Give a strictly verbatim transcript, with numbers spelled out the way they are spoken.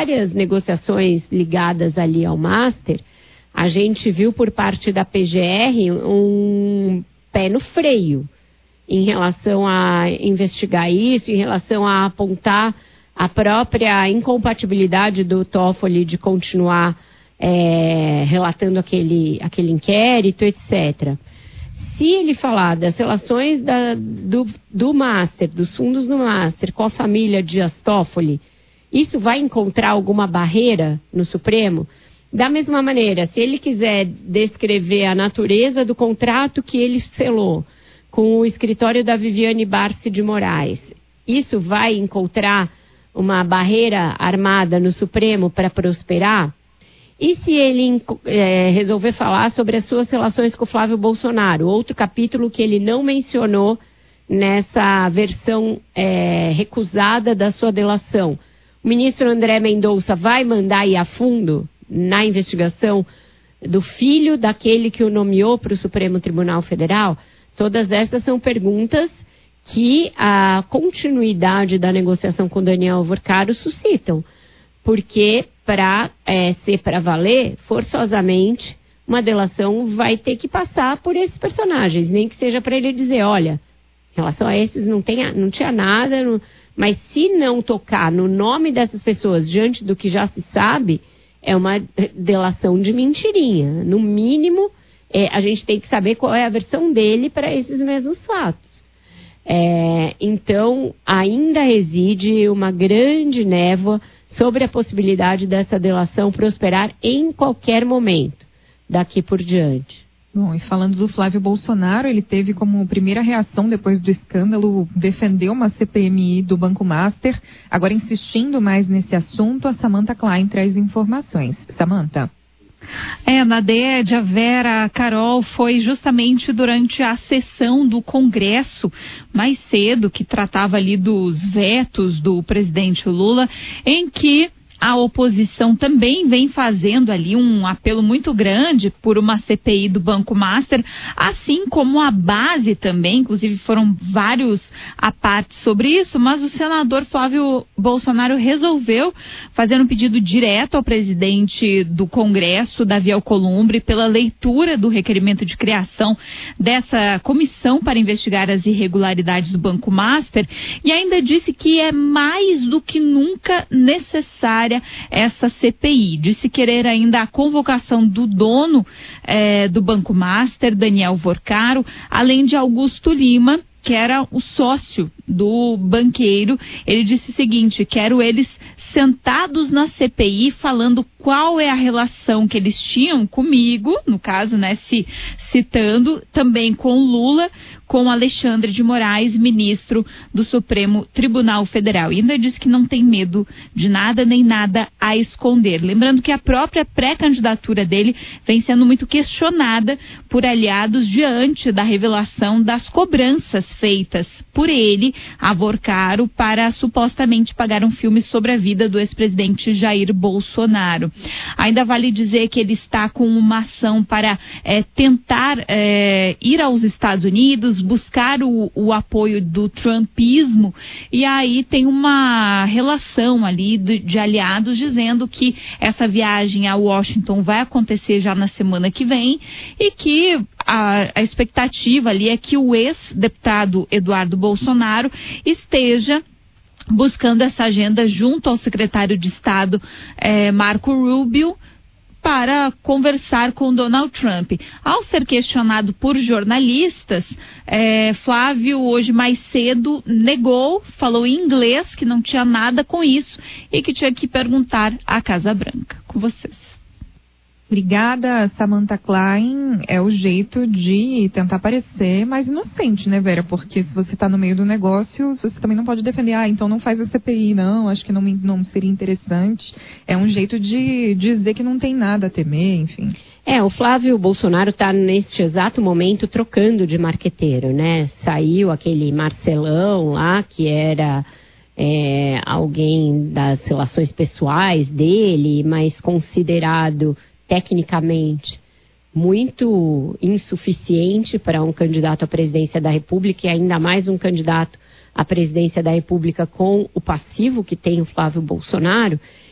várias negociações ligadas ali ao Master, a gente viu por parte da P G R um pé no freio em relação a investigar isso, em relação a apontar a própria incompatibilidade do Toffoli de continuar é, relatando aquele, aquele inquérito, etcétera. Se ele falar das relações da, do, do Master, dos fundos do Master com a família Dias Toffoli, isso vai encontrar alguma barreira no Supremo? Da mesma maneira, se ele quiser descrever a natureza do contrato que ele selou com o escritório da Viviane Barsi de Moraes, isso vai encontrar uma barreira armada no Supremo para prosperar? E se ele é, resolver falar sobre as suas relações com o Flávio Bolsonaro, outro capítulo que ele não mencionou nessa versão é, recusada da sua delação, o ministro André Mendonça vai mandar ir a fundo na investigação do filho daquele que o nomeou para o Supremo Tribunal Federal? Todas essas são perguntas que a continuidade da negociação com Daniel Alvorcaro suscitam, porque para é, ser para valer, forçosamente, uma delação vai ter que passar por esses personagens, nem que seja para ele dizer, olha, em relação a esses não, tem, não tinha nada, não, mas se não tocar no nome dessas pessoas diante do que já se sabe, é uma delação de mentirinha. No mínimo, é, a gente tem que saber qual é a versão dele para esses mesmos fatos. É, então, ainda reside uma grande névoa sobre a possibilidade dessa delação prosperar em qualquer momento, daqui por diante. Bom, e falando do Flávio Bolsonaro, ele teve como primeira reação depois do escândalo defender uma C P M I do Banco Master. Agora, insistindo mais nesse assunto, a Samantha Klein traz informações. Samantha. É, Nadédia, Vera, Carol, foi justamente durante a sessão do Congresso, mais cedo, que tratava ali dos vetos do presidente Lula, em que a oposição também vem fazendo ali um apelo muito grande por uma C P I do Banco Master, assim como a base também, inclusive foram vários apartes sobre isso, mas o senador Flávio Bolsonaro resolveu fazer um pedido direto ao presidente do Congresso, Davi Alcolumbre, pela leitura do requerimento de criação dessa comissão para investigar as irregularidades do Banco Master, e ainda disse que é mais do que nunca necessário essa C P I. Disse querer ainda a convocação do dono eh, do Banco Master, Daniel Alvorcaro, além de Augusto Lima, que era o sócio do banqueiro. Ele disse o seguinte: quero eles sentados na C P I falando qual é a relação que eles tinham comigo, no caso, né, se, citando também com Lula, com Alexandre de Moraes, ministro do Supremo Tribunal Federal. E ainda disse que não tem medo de nada nem nada a esconder. Lembrando que a própria pré-candidatura dele vem sendo muito questionada por aliados diante da revelação das cobranças feitas por ele, Alvorcaro, para supostamente pagar um filme sobre a vida do ex-presidente Jair Bolsonaro. Ainda vale dizer que ele está com uma ação para é, tentar é, ir aos Estados Unidos, buscar o, o apoio do trumpismo, e aí tem uma relação ali de, de aliados dizendo que essa viagem a Washington vai acontecer já na semana que vem e que a, a expectativa ali é que o ex-deputado Eduardo Bolsonaro esteja buscando essa agenda junto ao secretário de Estado eh, Marco Rubio para conversar com Donald Trump. Ao ser questionado por jornalistas, eh, Flávio hoje mais cedo negou, falou em inglês que não tinha nada com isso e que tinha que perguntar à Casa Branca. Com vocês. Obrigada, Samantha Klein. É o jeito de tentar parecer mais inocente, né, Vera? Porque se você está no meio do negócio, você também não pode defender, ah, então não faz a C P I, não, acho que não, não seria interessante. É um jeito de dizer que não tem nada a temer, enfim. É, o Flávio Bolsonaro está neste exato momento trocando de marqueteiro, né? Saiu aquele Marcelão lá, que era é, alguém das relações pessoais dele, mas considerado tecnicamente muito insuficiente para um candidato à presidência da República, e ainda mais um candidato à presidência da República com o passivo que tem o Flávio Bolsonaro.